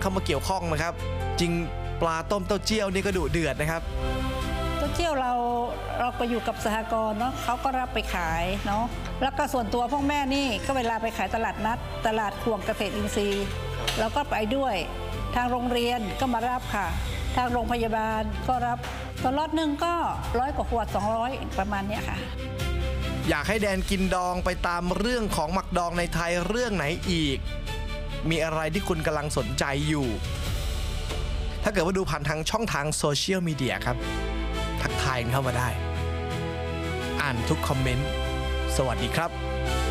เข้ามาเกี่ยวข้องนะครับจริงปลาต้มเต้าเจี้ยวนี่ก็ดุเดือดนะครับเต้าเจี้ยวเราไปอยู่กับสหกรณ์เนาะเขาก็รับไปขายเนาะแล้วก็ส่วนตัวพ่อแม่นี่ก็เวลาไปขายตลาดนัดตลาดขวงเกษตรอินทรีย์เราก็ไปด้วยทางโรงเรียนก็มารับค่ะทางโรงพยาบาลก็รับตลอดหนึ่งก็100 กว่าขวด200ประมาณเนี้ยค่ะอยากให้แดนกินดองไปตามเรื่องของหมักดองในไทยเรื่องไหนอีกมีอะไรที่คุณกำลังสนใจอยู่ถ้าเกิดว่าดูผ่านทางช่องทางโซเชียลมีเดียครับทักทายเข้ามาได้อ่านทุกคอมเมนต์สวัสดีครับ